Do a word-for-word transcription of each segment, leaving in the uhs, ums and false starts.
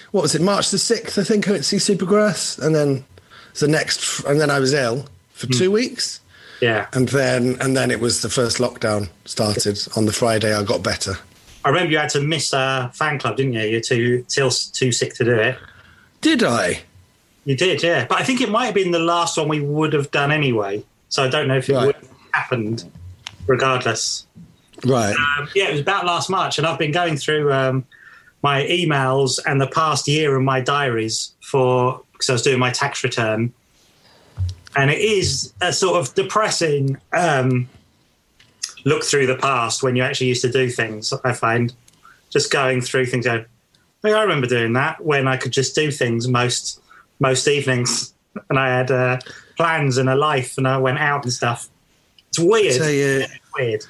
what was it, March the sixth, I think I went to see Supergrass. And then the next, and then I was ill for mm. two weeks. Yeah. And then and then it was the first lockdown started. On the Friday, I got better. I remember you had to miss a fan club, didn't you? You're too, too, too sick to do it. Did I? You did, yeah. But I think it might have been the last one we would have done anyway. So I don't know if it right. would have happened regardless. Right. Um, yeah, it was about last March. And I've been going through um, my emails and the past year and my diaries for, because I was doing my tax return. And it is a sort of depressing um, look through the past when you actually used to do things, I find. Just going through things, going, hey, I remember doing that when I could just do things most most evenings. And I had uh, plans and a life and I went out and stuff. It's weird. So, uh, it's weird.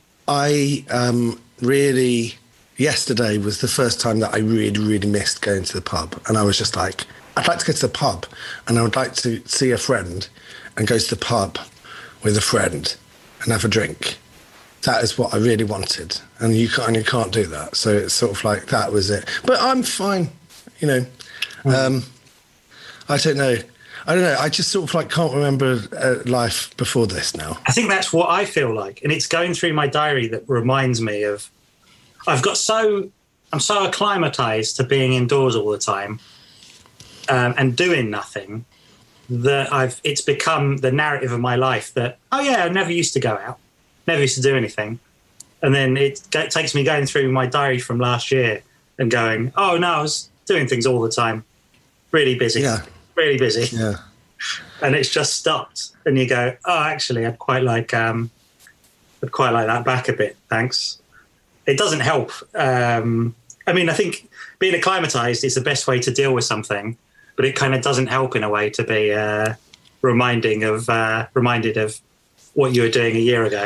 I um, really, yesterday was the first time that I really, really missed going to the pub. And I was just like, I'd like to go to the pub and I would like to see a friend and go to the pub with a friend and have a drink. That is what I really wanted. And you can't, and you can't do that. So it's sort of like, that was it. But I'm fine, you know. Mm. Um, I don't know. I don't know. I just sort of like can't remember uh, life before this now. I think that's what I feel like. And it's going through my diary that reminds me of, I've got so, I'm so acclimatized to being indoors all the time. Um, and doing nothing, that I've it's become the narrative of my life that, oh yeah, I never used to go out, never used to do anything. And then it, it takes me going through my diary from last year and going, oh no, I was doing things all the time, really busy, yeah. really busy. Yeah. And it's just stopped. And you go, oh, actually, I'd quite like, um, I'd quite like that back a bit, thanks. It doesn't help. Um, I mean, I think being acclimatized is the best way to deal with something. But it kind of doesn't help in a way to be uh, reminding of uh, reminded of what you were doing a year ago.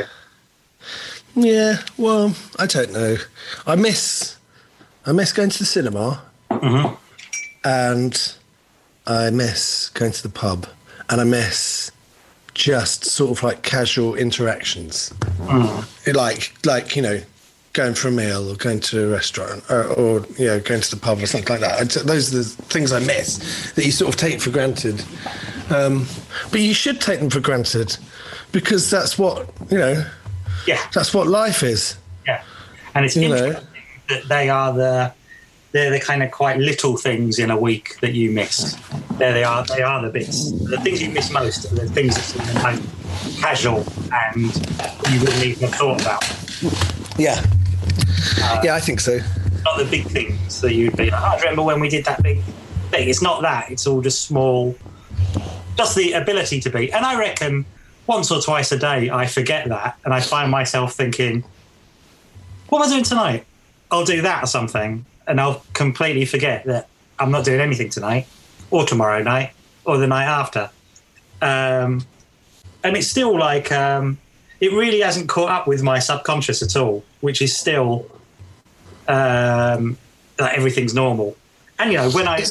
Yeah, well, I don't know. I miss I miss going to the cinema, mm-hmm. and I miss going to the pub, and I miss just sort of like casual interactions, mm. like like you know. going for a meal or going to a restaurant or, or you know, going to the pub or something like that. Those are the things I miss that you sort of take for granted. Um, but you should take them for granted because that's what, you know, yeah, that's what life is. Yeah. And it's you interesting know. that they are the, they're the kind of quite little things in a week that you miss. There they are, they are the bits. The things you miss most are the things that are casual and you wouldn't even have thought about. Yeah. Uh, yeah, I think so. Not the big things that you'd be like, oh, I remember when we did that big thing. It's not that. It's all just small, just the ability to be. And I reckon once or twice a day I forget that and I find myself thinking, what am I doing tonight? I'll do that or something. And I'll completely forget that I'm not doing anything tonight or tomorrow night or the night after. Um, and it's still like... Um, it really hasn't caught up with my subconscious at all, which is still um, like everything's normal. And, you know, when I...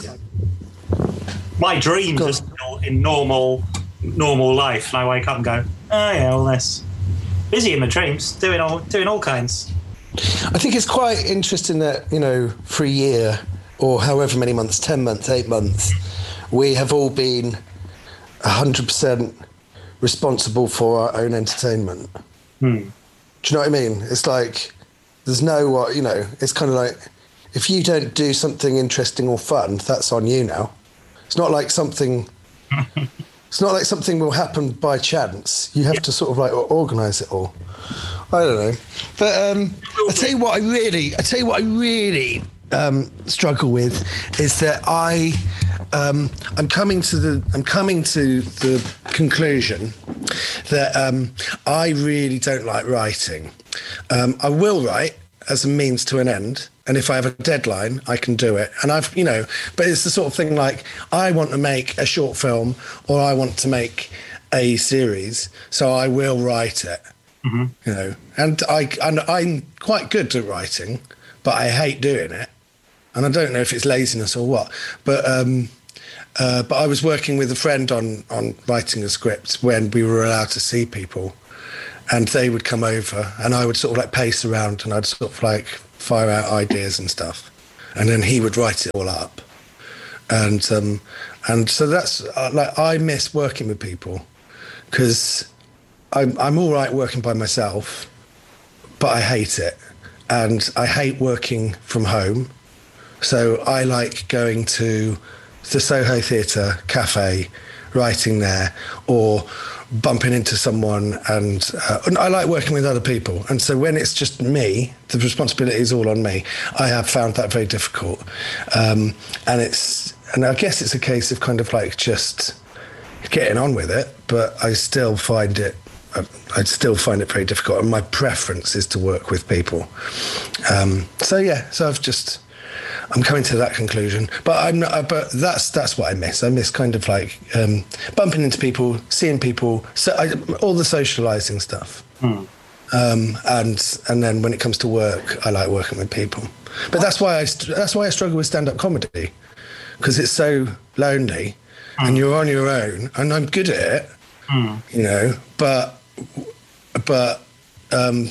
My dreams are still in normal normal life, and I wake up and go, oh, yeah, well, that's busy in my dreams, doing all doing all kinds. I think it's quite interesting that, you know, for a year or however many months, ten months, eight months, we have all been one hundred percent responsible for our own entertainment. Hmm. Do you know what I mean? It's like, there's no, what you know, it's kind of like, if you don't do something interesting or fun, that's on you now. It's not like something, it's not like something will happen by chance. You have yeah. to sort of like organise it all. I don't know. But um, I tell you what I really, I tell you what I really um, struggle with is that I, Um, I'm coming to the I'm coming to the conclusion that um, I really don't like writing. Um, I will write as a means to an end, and if I have a deadline, I can do it. And I've, you know, but it's the sort of thing like I want to make a short film or I want to make a series, so I will write it. Mm-hmm. You know, and I and I'm quite good at writing, but I hate doing it. And I don't know if it's laziness or what, but. Um, Uh, but I was working with a friend on, on writing a script when we were allowed to see people, and they would come over and I would sort of like pace around and I'd sort of like fire out ideas and stuff. And then he would write it all up. and um, and so that's uh, like I miss working with people because I'm I'm all right working by myself, but I hate it, and I hate working from home. So I like going to the Soho Theatre Cafe, writing there, or bumping into someone, and, uh, and I like working with other people. And so when it's just me, the responsibility is all on me. I have found that very difficult, um, and it's and I guess it's a case of kind of like just getting on with it. But I still find it, I still find it very difficult, and my preference is to work with people. Um, so yeah, so I've just. I'm coming to that conclusion, but I'm not, but that's that's what I miss. I miss kind of like um, bumping into people, seeing people, so I, all the socialising stuff. Mm. Um, and and then when it comes to work, I like working with people. But that's why I that's why I struggle with stand-up comedy, because it's so lonely, mm. and you're on your own. And I'm good at it, mm. you know. But but. Um,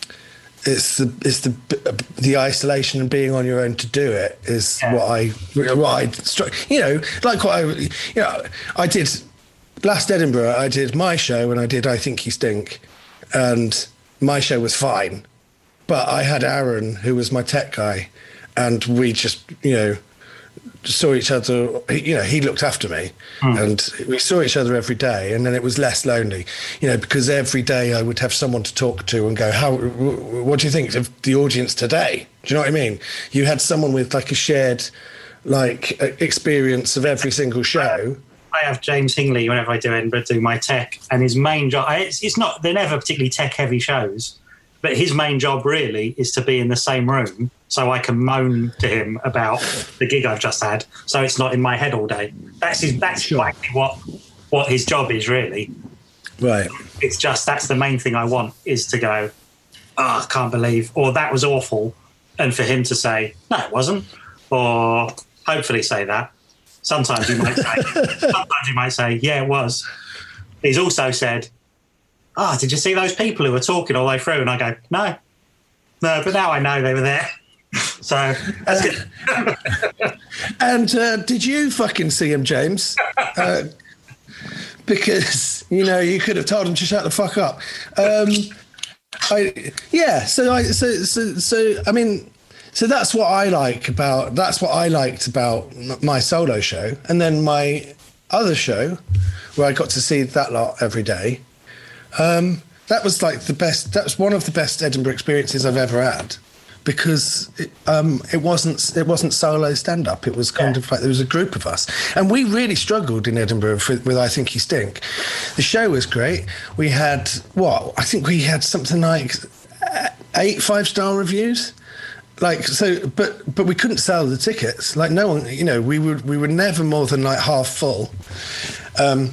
It's the it's the the isolation and being on your own to do it is yeah. what I what I you know like what I you know I did last Edinburgh. I did my show and I did I Think You Stink, and my show was fine, but I had Aaron, who was my tech guy, and we just you know saw each other. You know, he looked after me, mm. and we saw each other every day, and then it was less lonely. You know, because every day I would have someone to talk to and go, "How? What do you think of the audience today?" Do you know what I mean? You had someone with like a shared, like experience of every single show. I have James Hingley whenever I do Edinburgh, do my tech, and his main job. It's, it's not. They're never particularly tech-heavy shows, but his main job really is to be in the same room so I can moan to him about the gig I've just had, so it's not in my head all day. That's his, that's sure. exactly what what his job is, really. Right. It's just that's the main thing I want, is to go, oh, I can't believe, or that was awful, and for him to say, no, it wasn't, or hopefully say that. Sometimes he might say, sometimes he might say, yeah, it was. He's also said, oh, did you see those people who were talking all the way through? And I go, no, no, but now I know they were there. So that's good. And uh, did you fucking see him, James? Uh, because, you know, you could have told him to shut the fuck up. Um, I, yeah, so, I, so, so, so, I mean, so that's what I like about, that's what I liked about my solo show. And then my other show, where I got to see that lot every day, Um, that was like the best. That was one of the best Edinburgh experiences I've ever had, because it, um, it wasn't it wasn't solo stand up. It was kind yeah. of like there was a group of us, and we really struggled in Edinburgh for, with I Think You Stink. The show was great. We had what I think we had something like eight five star reviews. Like so, but but we couldn't sell the tickets. Like no one, you know, we were we were never more than like half full. Um,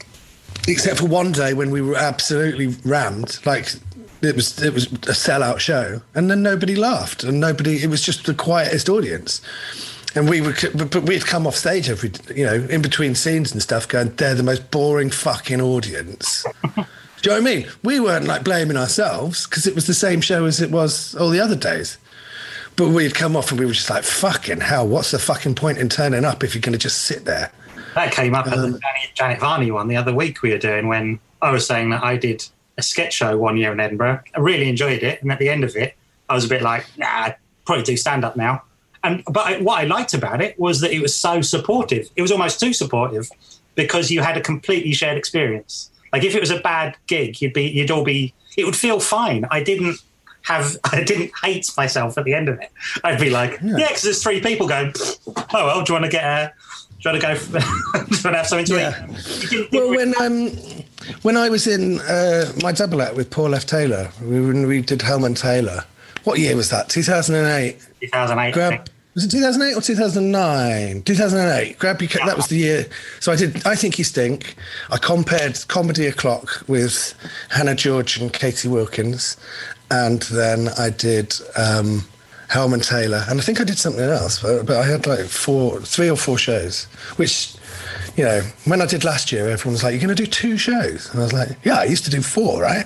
Except for one day when we were absolutely rammed, like it was it was a sellout show, and then nobody laughed, and nobody. It was just the quietest audience, and we were, but we'd come off stage every, you know, in between scenes and stuff, going, they're the most boring fucking audience. Do you know what I mean? We weren't like blaming ourselves because it was the same show as it was all the other days. But we'd come off and we were just like, fucking hell, what's the fucking point in turning up if you're going to just sit there? That came up um, at the Janet, Janet Varney one the other week we were doing, when I was saying that I did a sketch show one year in Edinburgh. I really enjoyed it. And at the end of it, I was a bit like, nah, I'd probably do stand-up now. And But I, what I liked about it was that it was so supportive. It was almost too supportive, because you had a completely shared experience. Like if it was a bad gig, you'd be, you'd all be, it would feel fine. I didn't have, I didn't hate myself at the end of it. I'd be like, yeah, because yeah, there's three people going, oh, well, do you want to get a, do you want to go, for, do you want to have something to yeah. eat? Didn't, well, when um, when I was in uh, my double act with Paul F. Taylor, we, when we did Hellman Taylor, what year was that? two thousand eight two thousand eight Grab, was it two thousand eight or two thousand nine? two thousand eight Grab your, that was the year. So I did I Think You Stink. I compared Comedy O'Clock with Hannah George and Katie Wilkins. And then I did um, Hellman Taylor. And I think I did something else. But, but I had like four, three or four shows, which, you know, when I did last year, everyone was like, you're going to do two shows? And I was like, yeah, I used to do four, right?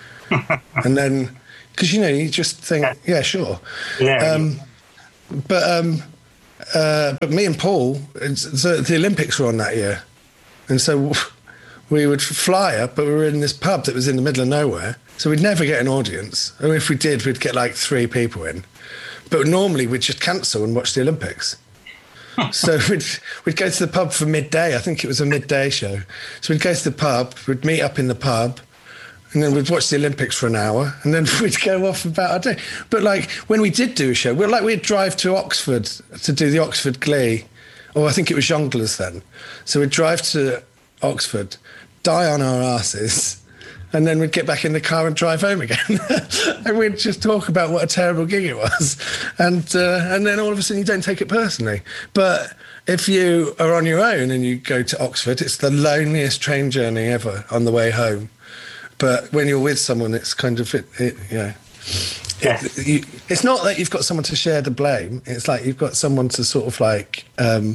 And then, because, you know, you just think, yeah, sure. Yeah. Um, but um, uh, but me and Paul, the, the Olympics were on that year. And so we would fly up, but we were in this pub that was in the middle of nowhere. So we'd never get an audience. Or if we did, we'd get like three people in. But normally we'd just cancel and watch the Olympics. So we'd, we'd go to the pub for midday. I think it was a midday show. So we'd go to the pub, we'd meet up in the pub, and then we'd watch the Olympics for an hour, and then we'd go off about our day. But like when we did do a show, we like we'd drive to Oxford to do the Oxford Glee, or I think it was Jongleurs then. So we'd drive to Oxford, die on our asses, and then we'd get back in the car and drive home again. And we'd just talk about what a terrible gig it was. And uh, and then all of a sudden you don't take it personally. But if you are on your own and you go to Oxford, it's the loneliest train journey ever on the way home. But when you're with someone, it's kind of, it, it, you know, Yeah. it, you, it's not that you've got someone to share the blame. It's like you've got someone to sort of like, um,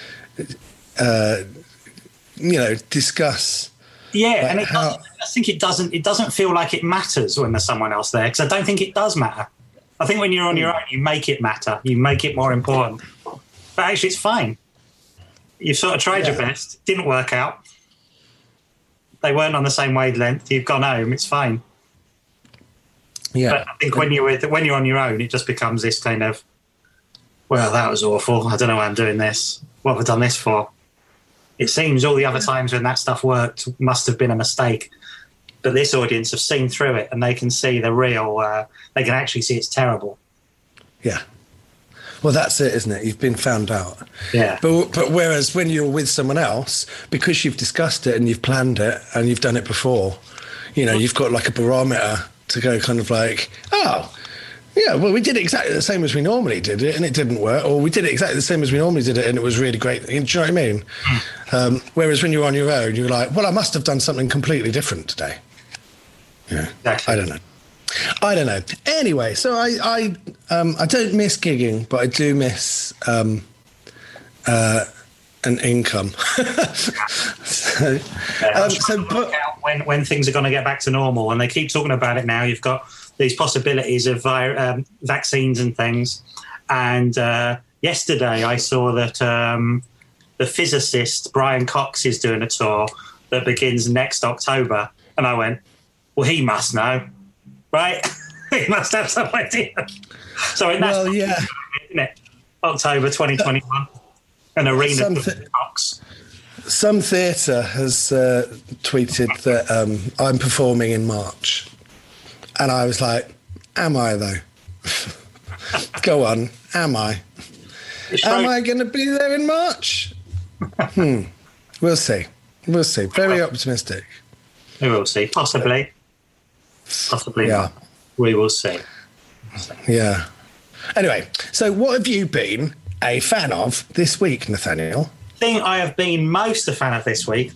uh, you know, discuss. Yeah, like and it how, doesn't, I think it doesn't. It doesn't feel like it matters when there's someone else there, because I don't think it does matter. I think when you're on your own, you make it matter. You make it more important. But actually, it's fine. You've sort of tried Yeah. your best. Didn't work out. They weren't on the same wavelength. You've gone home. It's fine. yeah. But I think when you're with, when you're on your own, it just becomes this kind of, well, that was awful. I don't know why I'm doing this. What have I done this for? It seems all the other times when that stuff worked must have been a mistake. But this audience have seen through it, and they can see the real, uh, they can actually see it's terrible. Yeah. Well, that's it, isn't it? You've been found out. Yeah. But, but whereas when you're with someone else, because you've discussed it and you've planned it and you've done it before, you know, you've got like a barometer to go kind of like, oh, yeah, well, we did exactly the same as we normally did it and it didn't work. Or we did it exactly the same as we normally did it and it was really great. Do you know what I mean? Mm. Um, whereas when you're on your own, you're like, well, I must have done something completely different today. Yeah, Exactly. I don't know. I don't know. Anyway, so I I um, I don't miss gigging, but I do miss um, uh, an income. so, Yeah, um, so but, when when things are going to get back to normal, and they keep talking about it now. You've got these possibilities of vi- um, vaccines and things. And uh, yesterday, I saw that um, the physicist Brian Cox is doing a tour that begins next October, and I went, well, he must know. Right? He must have some idea. So in well, yeah. isn't it? October twenty twenty-one, an arena Some for th- Cox. Some theatre has uh, tweeted that um, I'm performing in March. And I was like, am I though? Go on, am I? Am I going to be there in March? hmm. We'll see. We'll see. Very optimistic. We will see. Possibly. Possibly Yeah. not. We will see. Yeah. Anyway, so what have you been a fan of this week, Nathaniel? The thing I have been most a fan of this week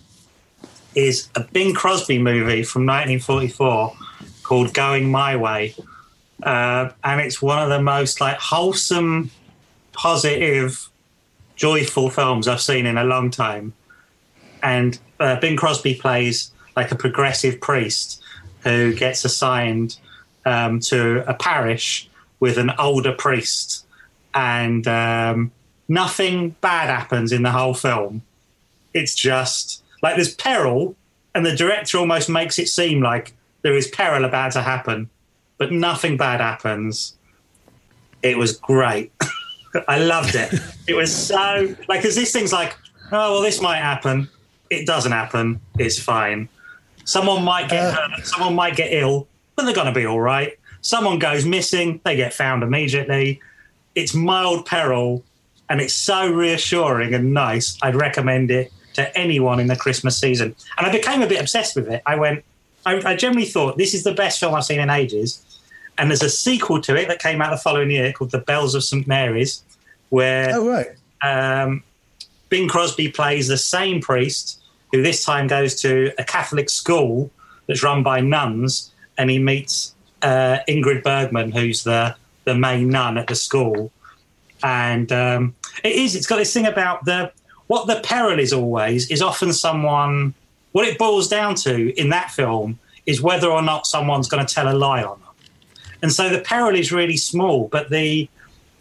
is a Bing Crosby movie from nineteen forty-four called Going My Way. Uh, and it's one of the most like wholesome, positive, joyful films I've seen in a long time. And uh, Bing Crosby plays like a progressive priest who gets assigned um, to a parish with an older priest. And um, nothing bad happens in the whole film. It's just like there's peril, and the director almost makes it seem like there is peril about to happen, but nothing bad happens. It was great. I loved it. It was so like, because this thing's like, oh, well, this might happen. It doesn't happen. It's fine. Someone might get Uh, hurt. Someone might get ill, but they're going to be all right. Someone goes missing. They get found immediately. It's mild peril, and it's so reassuring and nice. I'd recommend it to anyone in the Christmas season. And I became a bit obsessed with it. I went, I, I generally thought this is the best film I've seen in ages. And there's a sequel to it that came out the following year called The Bells of Saint Mary's, where Oh, right. um, Bing Crosby plays the same priest who this time goes to a Catholic school that's run by nuns, and he meets uh, Ingrid Bergman, who's the, the main nun at the school. And um, it is, it's got this thing about the what the peril is always is often someone, what it boils down to in that film is whether or not someone's going to tell a lie or not. And so the peril is really small, but the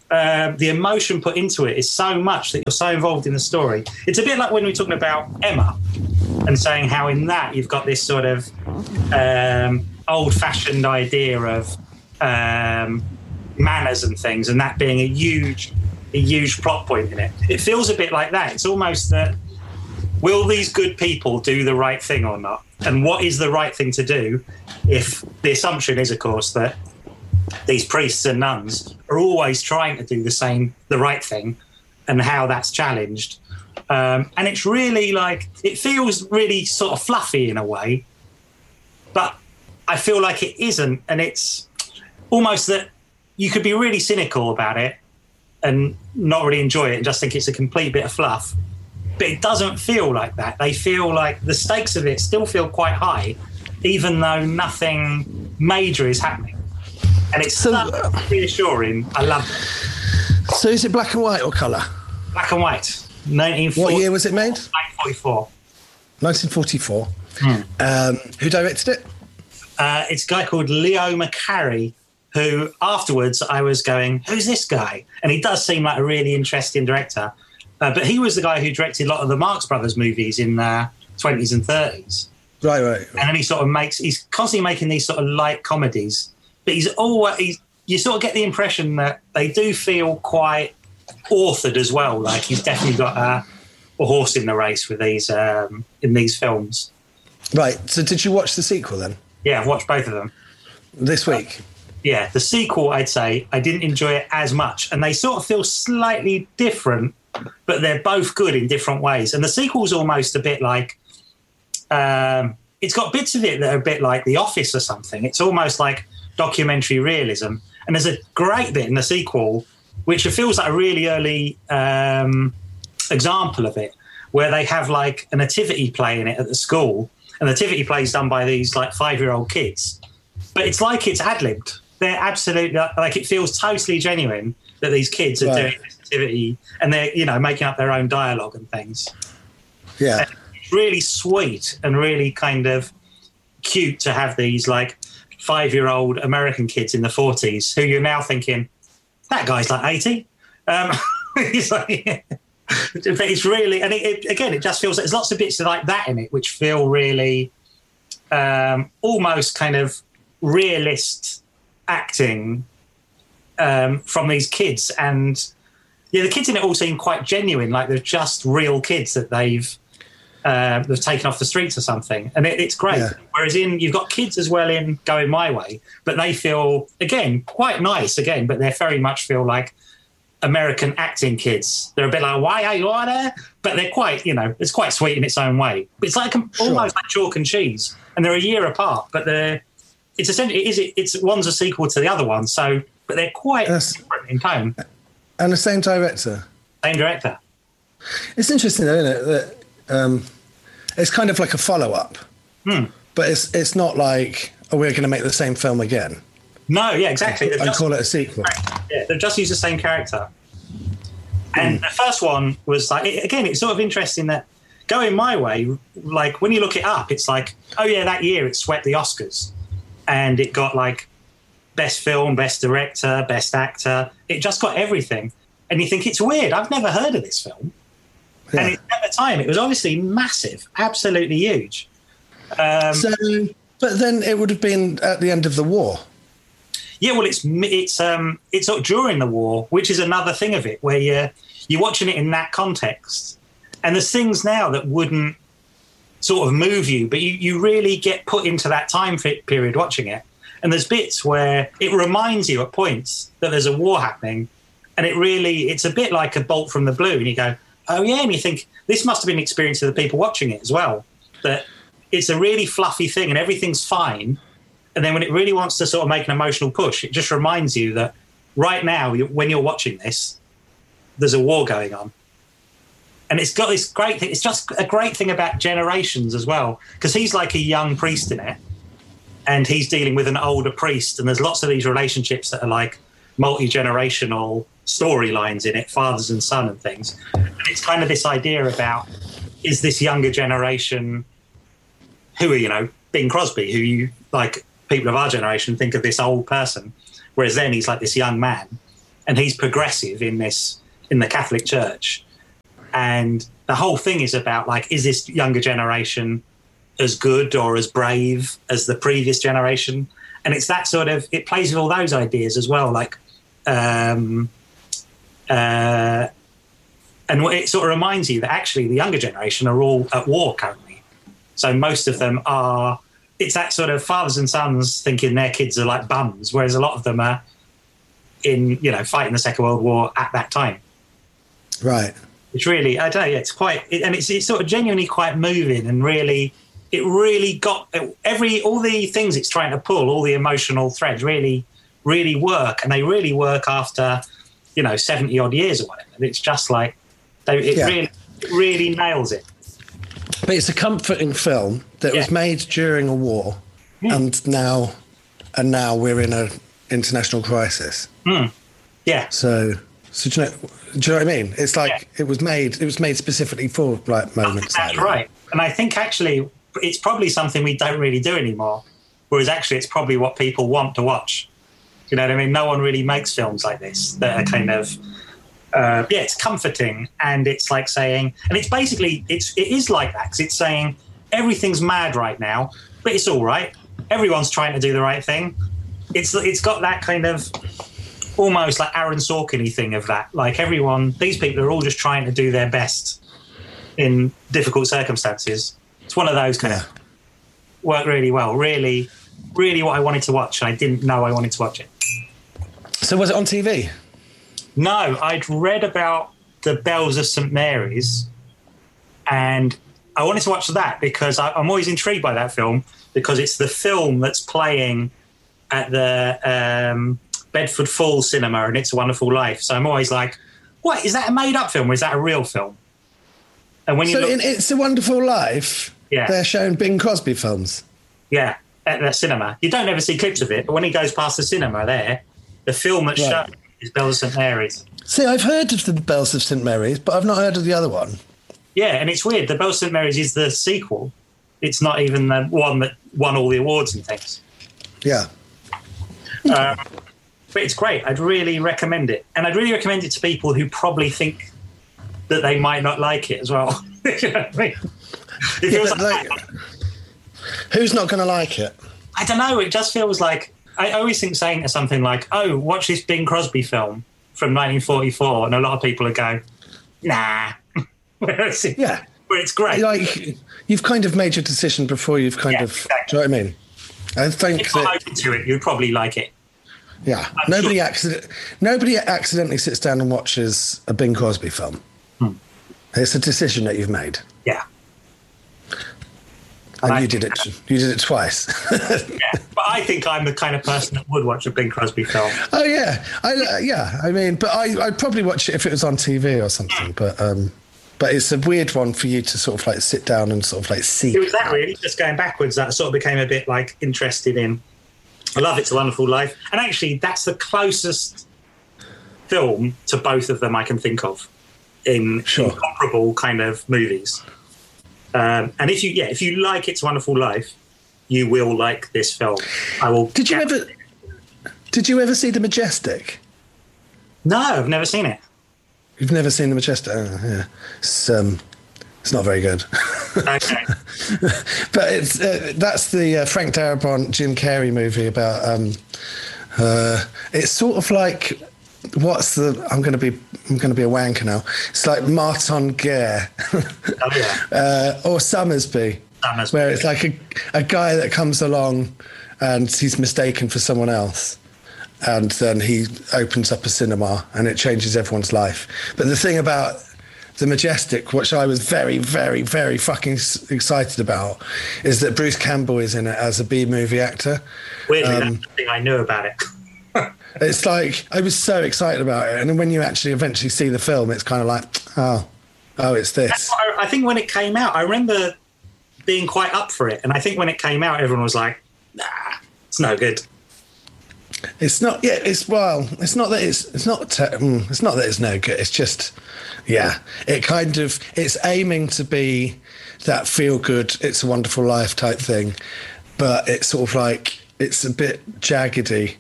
um, the emotion put into it is so much that you're so involved in the story. It's a bit like when we were talking about Emma and saying how in that you've got this sort of um, old-fashioned idea of um, manners and things, and that being a huge, a huge plot point in it. It feels a bit like that. It's almost that, will these good people do the right thing or not? And what is the right thing to do if the assumption is, of course, that these priests and nuns are always trying to do the same, the right thing, and how that's challenged. Um, and it's really like, it feels really sort of fluffy in a way, but I feel like it isn't. And it's almost that you could be really cynical about it and not really enjoy it and just think it's a complete bit of fluff. But it doesn't feel like that. They feel like the stakes of it still feel quite high, even though nothing major is happening. And it's so uh, reassuring. I love it. So is it black and white or colour? Black and white. nineteen forty What year was it made? nineteen forty-four. nineteen forty-four. Hmm. Um, who directed it? Uh, it's a guy called Leo McCarey, who afterwards I was going, who's this guy? And he does seem like a really interesting director. Uh, but he was the guy who directed a lot of the Marx Brothers movies in the twenties and thirties. Right, right, right. And then he sort of makes, he's constantly making these sort of light comedies. But he's always, you sort of get the impression that they do feel quite authored as well. Like he's definitely got a, a horse in the race with these um, in these films. Right. So did you watch the sequel then? Yeah, I've watched both of them. This week? Uh, yeah, the sequel, I'd say, I didn't enjoy it as much. And they sort of feel slightly different, but they're both good in different ways. And the sequel's almost a bit like, um, it's got bits of it that are a bit like The Office or something. It's almost like documentary realism. And there's a great bit in the sequel, which feels like a really early um, example of it, where they have like a nativity play in it at the school. And the nativity play is done by these like five-year-old kids. But it's like it's ad-libbed. They're absolutely, like it feels totally genuine that these kids are right. doing this nativity and they're, you know, making up their own dialogue and things. Yeah. And it's really sweet and really kind of cute to have these like five-year-old American kids in the forties who you're now thinking, that guy's like eighty. Um, he's like, but it's really, and it, it, again, it just feels like there's lots of bits like that in it which feel really um, almost kind of realist acting um, from these kids. And yeah, the kids in it all seem quite genuine, like they're just real kids that they've Uh, they've taken off the streets or something, and it, it's great. Yeah. Whereas in you've got kids as well in Going My Way, but they feel again quite nice again, but they very much feel like American acting kids. They're a bit like, why are you on there? But they're quite, you know, it's quite sweet in its own way. It's like a, sure. almost like chalk and cheese, and they're a year apart, but they're it's essentially it is it's one's a sequel to the other one, so but they're quite That's, different in tone. And the same director. Same director. It's interesting, though, isn't it? That um, it's kind of like a follow-up, hmm. but it's it's not like, oh, we're going to make the same film again. No, yeah, exactly. And call it a sequel. Yeah, they've just used the same character. And mm. the first one was like, it, again, it's sort of interesting that Going My Way, like when you look it up, it's like, oh yeah, that year it swept the Oscars. And it got like best film, best director, best actor. It just got everything. And you think, it's weird. I've never heard of this film. Yeah. And it, at the time, it was obviously massive, absolutely huge. Um, so, but then it would have been at the end of the war. Yeah, well, it's it's um it's sort of during the war, which is another thing of it, where you're you're watching it in that context, and there's things now that wouldn't sort of move you, but you you really get put into that time period watching it, and there's bits where it reminds you at points that there's a war happening, and it really it's a bit like a bolt from the blue, and you go, oh yeah, and you think this must have been an experience of the people watching it as well, that it's a really fluffy thing and everything's fine. And then when it really wants to sort of make an emotional push, it just reminds you that right now, when you're watching this, there's a war going on. And it's got this great thing. It's just a great thing about generations as well, because he's like a young priest in it, and he's dealing with an older priest. And there's lots of these relationships that are like multi-generational storylines in it, fathers and son and things. And it's kind of this idea about, is this younger generation who are, you know, Bing Crosby, who you like, people of our generation think of this old person, whereas then he's like this young man, and he's progressive in this in the Catholic Church, and the whole thing is about like, is this younger generation as good or as brave as the previous generation? And it's that sort of, it plays with all those ideas as well, like, um, uh, and it sort of reminds you that actually the younger generation are all at war currently. So most of them are, it's that sort of fathers and sons thinking their kids are like bums, whereas a lot of them are in, you know, fighting the Second World War at that time. Right. It's really, I don't know, it's quite, it, and it's, it's sort of genuinely quite moving, and really, it really got, every, all the things it's trying to pull, all the emotional threads really, really work, and they really work after, you know, seventy odd years or whatever. And it's just like, they, it, yeah. really, it really nails it. But it's a comforting film that yeah. was made during a war, mm. and now, and now we're in a international crisis. Mm. Yeah. So, so do you know, do you know what I mean? It's like yeah. it was made. It was made specifically for like moments. That's like right. That. And I think actually, it's probably something we don't really do anymore. Whereas actually, it's probably what people want to watch. You know what I mean? No one really makes films like this that are kind of. Uh, yeah, it's comforting, and it's like saying, and it's basically, it's it is like that, because it's saying everything's mad right now, but it's all right. Everyone's trying to do the right thing. It's it's got that kind of almost like Aaron Sorkin-y thing of that. Like everyone, these people are all just trying to do their best in difficult circumstances. It's one of those kind yeah. of work really well. Really, really what I wanted to watch, and I didn't know I wanted to watch it. So was it on T V? No, I'd read about the Bells of Saint Mary's, and I wanted to watch that because I, I'm always intrigued by that film, because it's the film that's playing at the um, Bedford Falls Cinema and It's a Wonderful Life. So I'm always like, what, is that a made-up film or is that a real film? And when you so look, in It's a Wonderful Life, yeah. they're showing Bing Crosby films? Yeah, at the cinema. You don't ever see clips of it, but when he goes past the cinema there, the film that's right. shown is Bells of Saint Mary's. See, I've heard of the Bells of Saint Mary's, but I've not heard of the other one. Yeah, and it's weird. The Bells of Saint Mary's is the sequel. It's not even the one that won all the awards and things. Yeah. Um, but it's great. I'd really recommend it. And I'd really recommend it to people who probably think that they might not like it as well. You know what I mean? If yeah, it was like, like, who's not going to like it? I don't know. It just feels like... I always think saying to something like, oh, watch this Bing Crosby film from nineteen forty-four, and a lot of people would go, nah. Whereas it, yeah. Where it's great. Like, you've kind of made your decision before you've kind yeah, of... Exactly. Do you know what I mean? I think if you're that... open to it, you'd probably like it. Yeah. I'm Nobody, sure. accident, nobody accidentally sits down and watches a Bing Crosby film. Hmm. It's a decision that you've made. Yeah. And I you did it. You did it twice. Yeah, but I think I'm the kind of person that would watch a Bing Crosby film. Oh yeah, I, uh, yeah. I mean, but I, I'd probably watch it if it was on T V or something. But um, but it's a weird one for you to sort of like sit down and sort of like see. It was that really, just going backwards, that I sort of became a bit like interested in. I love It's a Wonderful Life, and actually, that's the closest film to both of them I can think of in, sure. in comparable kind of movies. Um, and if you, yeah, if you like It's a Wonderful Life, you will like this film. I will. Did you ever? It. Did you ever see The Majestic? No, I've never seen it. You've never seen The Majestic? Oh, yeah, it's um, it's not very good. Okay. But it's uh, that's the uh, Frank Darabont, Jim Carrey movie about. Um, uh, it's sort of like. What's the? I'm going to be. I'm going to be a wanker now. It's like Martin Guerre, oh, yeah. uh, or Summersby, Summersby, where it's like a a guy that comes along, and he's mistaken for someone else, and then he opens up a cinema, and it changes everyone's life. But the thing about The Majestic, which I was very, very, very fucking excited about, is that Bruce Campbell is in it as a B movie actor. Weirdly, um, that's the thing I knew about it. It's like, I was so excited about it. And then when you actually eventually see the film, it's kind of like, oh, oh, it's this. That's what I, I think when it came out, I remember being quite up for it. And I think when it came out, everyone was like, nah, it's no good. It's not, yeah, it's, well, it's not that it's, it's not, te- mm, it's not that it's no good. It's just, yeah, it kind of, it's aiming to be that feel good, It's a Wonderful Life type thing. But it's sort of like, it's a bit jaggedy.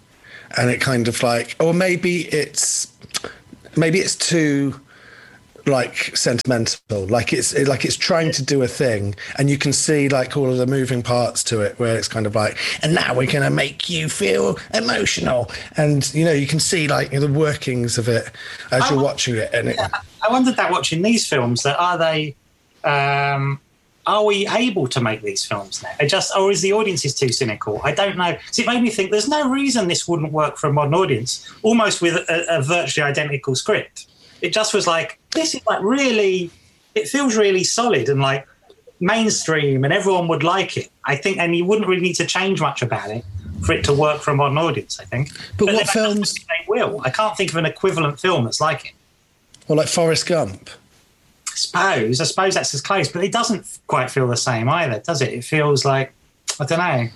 and it kind of like, or maybe it's maybe it's too like sentimental, like it's like it's trying to do a thing, and you can see like all of the moving parts to it, where it's kind of like, and now we're going to make you feel emotional, and you know you can see like the workings of it as I you're watching it. And yeah, it, I wondered that watching these films, that are they, um, are we able to make these films now? It just, or is the audience is too cynical? I don't know. So it made me think there's no reason this wouldn't work for a modern audience, almost with a, a virtually identical script. It just was like, this is like really, it feels really solid and like mainstream, and everyone would like it, I think, and you wouldn't really need to change much about it for it to work for a modern audience, I think. But, but what films? They will. I can't think of an equivalent film that's like it. Well, like Forrest Gump. I suppose. I suppose that's as close, but it doesn't quite feel the same either, does it? It feels like, I don't know.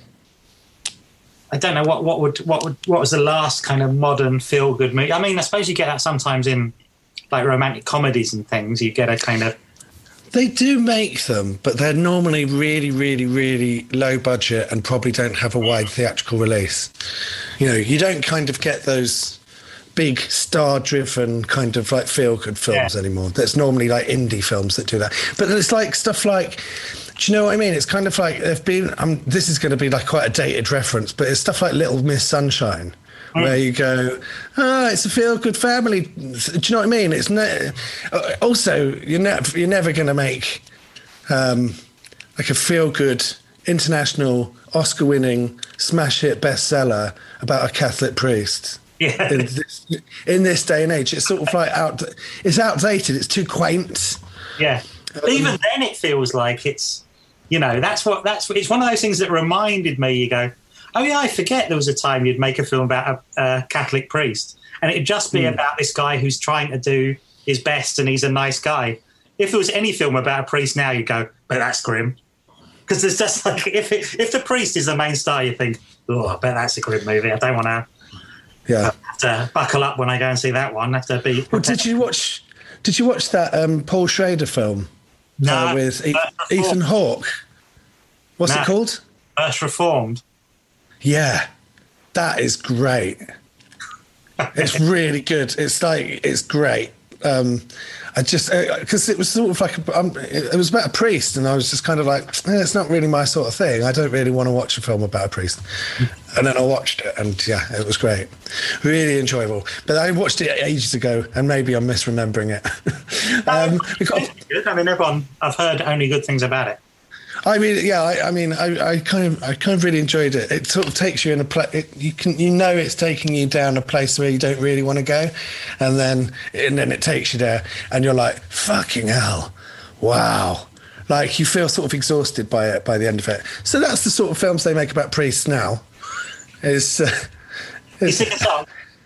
I don't know what, what would what would what was the last kind of modern feel good movie. I mean, I suppose you get that sometimes in like romantic comedies and things. You get a kind of. They do make them, but they're normally really, really, really low budget and probably don't have a wide theatrical release. You know, you don't kind of get those big star-driven kind of like feel-good films yeah. anymore. That's normally like indie films that do that. But it's like stuff like, do you know what I mean? It's kind of like they've been. Um, this is going to be like quite a dated reference, but it's stuff like Little Miss Sunshine. Where you go, ah, oh, it's a feel-good family. Do you know what I mean? It's ne- also you're, ne- you're never going to make um, like a feel-good international Oscar-winning smash hit bestseller about a Catholic priest. Yeah. In this, in this day and age, it's sort of like out. It's outdated. It's too quaint. Yeah. Um, Even then, it feels like it's, you know, that's what that's. It's one of those things that reminded me. You go, oh yeah, I forget there was a time you'd make a film about a, a Catholic priest, and it'd just be mm. about this guy who's trying to do his best, and he's a nice guy. If there was any film about a priest now, you'd go, but that's grim, because there's just like if it, if the priest is the main star, you think, oh, I bet that's a grim movie. I don't want to. Yeah, have to buckle up when I go and see that one. I have to be. Well, did you watch? Did you watch that um, Paul Schrader film? No, uh, with e- Ethan Hawke. What's no. it called? First Reformed. Yeah, that is great. It's really good. It's like it's great. Um, I just because uh, it was sort of like a, um, it was about a priest, and I was just kind of like, eh, it's not really my sort of thing. I don't really want to watch a film about a priest. And then I watched it, and yeah, it was great, really enjoyable. But I watched it ages ago, and maybe I'm misremembering it. um, because, good. I mean, everyone I've heard only good things about it. I mean, yeah, I, I mean, I, I kind of, I kind of really enjoyed it. It sort of takes you in a place. You can, you know, it's taking you down a place where you don't really want to go, and then, and then it takes you there, and you're like, fucking hell, wow, like you feel sort of exhausted by it by the end of it. So that's the sort of films they make about priests now. Is uh, you sing a song?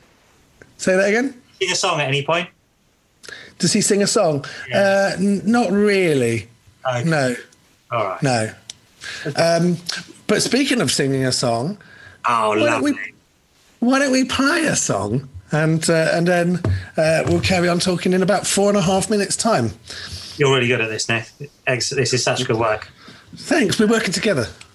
Say that again. Sing a song at any point? Does he sing a song? Yeah. Uh, n- not really. Okay. No. All right. No. Um, but speaking of singing a song, oh, why don't, we, why don't we play a song and uh, and then uh, we'll carry on talking in about four and a half minutes' time. You're really good at this, Nick. This is such good work. Thanks. We're working together.